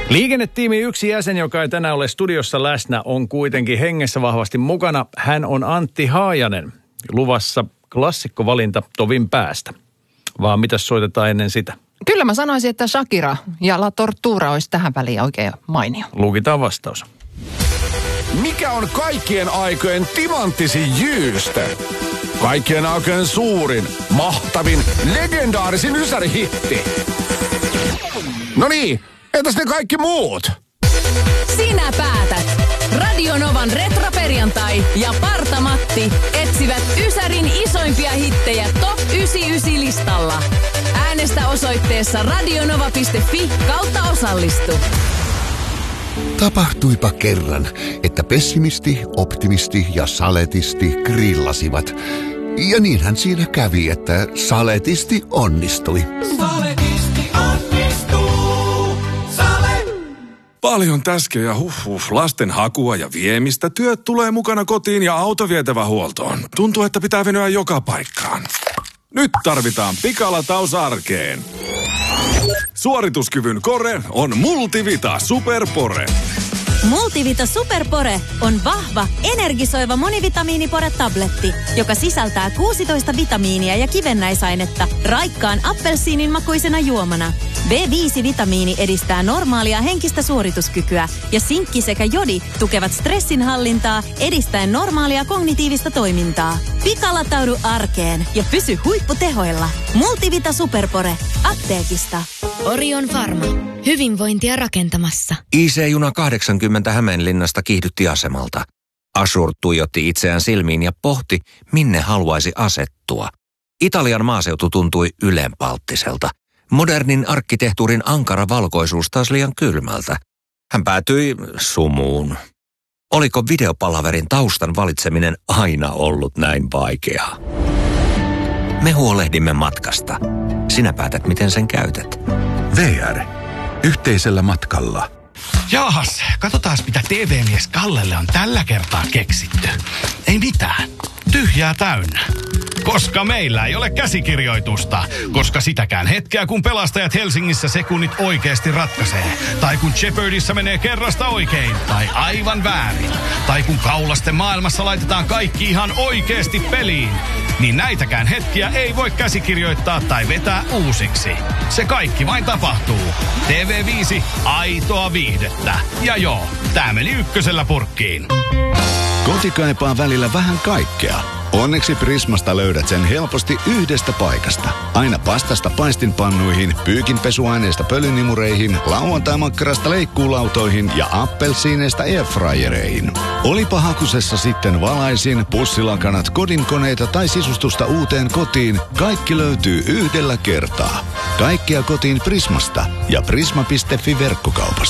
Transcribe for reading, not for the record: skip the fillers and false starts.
Liikennetiimin yksi jäsen, joka ei tänään ole studiossa läsnä, on kuitenkin hengessä vahvasti mukana. Hän on Antti Haajanen. Luvassa klassikkovalinta tovin päästä. Vaan mitäs soitetaan ennen sitä? Kyllä mä sanoisin, että Shakira ja La Tortura olisi tähän väliin oikein mainio. Lukitaan vastaus. Mikä on kaikkien aikojen timanttisin jyyste? Kaikkien aikojen suurin, mahtavin, legendaarisin ysärihitti. No niin, entäs ne kaikki muut? Sinä päätät. Radio Novan retroperjantai ja Parta-Matti etsivät Ysärin isoimpia hittejä Top 99-listalla. Äänestä osoitteessa radionova.fi/osallistu. Tapahtuipa kerran, että pessimisti, optimisti ja saletisti grillasivat. Ja niinhän siinä kävi, että saletisti onnistui. Saletisti onnistuu. Sale! Paljon täskejä, lasten hakua ja viemistä. Työt tulee mukana kotiin ja auto vietävä huoltoon. Tuntuu, että pitää venyä joka paikkaan. Nyt tarvitaan pikalataus arkeen. Suorituskyvyn kore on Multivita Superpore. Multivita Superpore on vahva, energisoiva monivitamiinipore-tabletti, joka sisältää 16 vitamiinia ja kivennäisainetta raikkaan appelsiinin makuisena juomana. B5-vitamiini edistää normaalia henkistä suorituskykyä ja sinkki sekä jodi tukevat stressinhallintaa edistäen normaalia kognitiivista toimintaa. Pikalataudu arkeen ja pysy huipputehoilla. Multivita Superpore apteekista. Orion Pharma. Hyvinvointia rakentamassa. IC-juna 80 Hämeenlinnasta kiihdytti asemalta. Ashur tuijotti itseään silmiin ja pohti, minne haluaisi asettua. Italian maaseutu tuntui ylenpalttiselta. Modernin arkkitehtuurin ankara valkoisuus taas liian kylmältä. Hän päätyi sumuun. Oliko videopalaverin taustan valitseminen aina ollut näin vaikeaa? Me huolehdimme matkasta. Sinä päätät, miten sen käytät. VR. Yhteisellä matkalla. Jaahas, katsotaan mitä TV-mies Kallelle on tällä kertaa keksitty. Ei mitään. Tyhjää täynnä. Koska meillä ei ole käsikirjoitusta. Koska sitäkään hetkeä, kun pelastajat Helsingissä sekunnit oikeasti ratkaisee. Tai kun Jeopardyssa menee kerrasta oikein. Tai aivan väärin. Tai kun kaulasten maailmassa laitetaan kaikki ihan oikeasti peliin. Niin näitäkään hetkiä ei voi käsikirjoittaa tai vetää uusiksi. Se kaikki vain tapahtuu. TV5, aitoa viihdettä. Ja joo, tää meni ykkösellä purkkiin. Koti kaipaa välillä vähän kaikkea. Onneksi Prismasta löydät sen helposti yhdestä paikasta. Aina pastasta paistinpannuihin, pyykinpesuaineista pölynimureihin, lauantaimakkarasta leikkuulautoihin ja appelsiineista airfryereihin. Olipa hakusessa sitten valaisin, pussilakanat, kodinkoneita tai sisustusta uuteen kotiin, kaikki löytyy yhdellä kertaa. Kaikkea kotiin Prismasta ja prisma.fi verkkokaupasta.